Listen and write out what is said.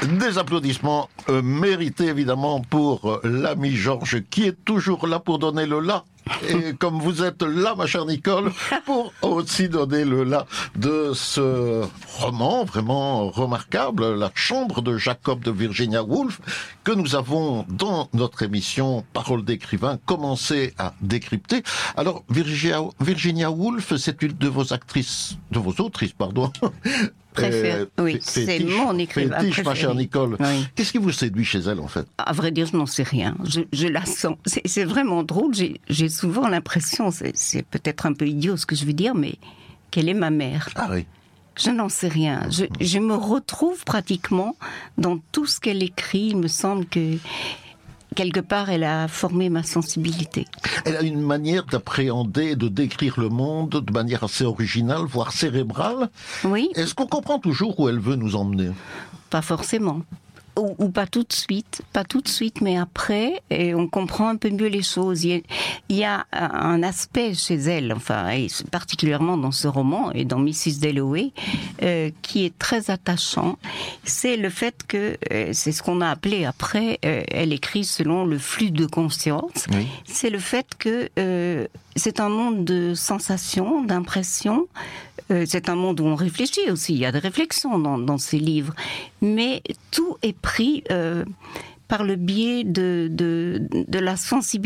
Des applaudissements mérités évidemment pour l'ami Georges qui est toujours là pour donner le là. Et comme vous êtes là, ma chère Nicole, pour aussi donner le là de ce roman vraiment remarquable, La Chambre de Jacob de Virginia Woolf, que nous avons dans notre émission Parole d'écrivain commencé à décrypter. Alors, Virginia Woolf, c'est une de vos autrices, pardon. Préfère. Oui, c'est mon écrivain préféré. Ma chère Nicole. Oui. Qu'est-ce qui vous séduit chez elle, en fait? À vrai dire, je n'en sais rien. Je la sens. C'est vraiment drôle. J'ai souvent l'impression, c'est peut-être un peu idiot ce que je veux dire, mais qu'elle est ma mère. Ah oui. Je n'en sais rien. Je me retrouve pratiquement dans tout ce qu'elle écrit. Il me semble que quelque part, elle a formé ma sensibilité. Elle a une manière d'appréhender, de décrire le monde de manière assez originale, voire cérébrale. Oui. Est-ce qu'on comprend toujours où elle veut nous emmener? Pas forcément. Ou pas tout de suite, mais après, et on comprend un peu mieux les choses. Il y a un aspect chez elle, enfin, et particulièrement dans ce roman et dans Mrs. Dalloway, qui est très attachant. C'est le fait que, c'est ce qu'on a appelé après, elle écrit selon le flux de conscience. Oui. C'est le fait que c'est un monde de sensations, d'impressions. C'est un monde où on réfléchit aussi, il y a des réflexions dans ces livres, mais tout est pris par le biais de la sensibilité.